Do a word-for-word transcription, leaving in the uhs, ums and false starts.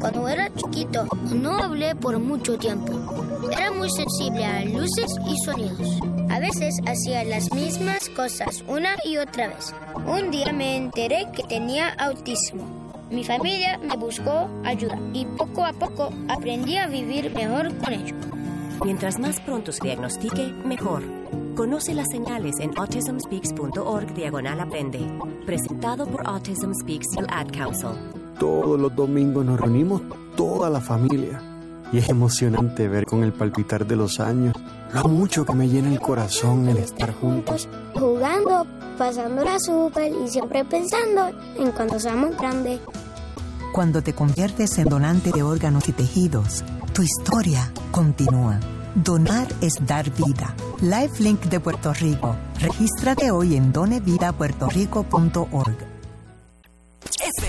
Cuando era chiquito, no hablé por mucho tiempo. Era muy sensible a luces y sonidos. A veces hacía las mismas cosas una y otra vez. Un día me enteré que tenía autismo. Mi familia me buscó ayuda y poco a poco aprendí a vivir mejor con ello. Mientras más pronto se diagnostique, mejor. Conoce las señales en autism speaks punto org diagonal aprende. Presentado por Autism Speaks y el Ad Council. Todos los domingos nos reunimos toda la familia. Y es emocionante ver con el palpitar de los años lo mucho que me llena el corazón el estar juntos. Jugando, pasándola súper y siempre pensando en cuando seamos grandes. Cuando te conviertes en donante de órganos y tejidos, tu historia continúa. Donar es dar vida. LifeLink de Puerto Rico. Regístrate hoy en done vida puerto rico punto org.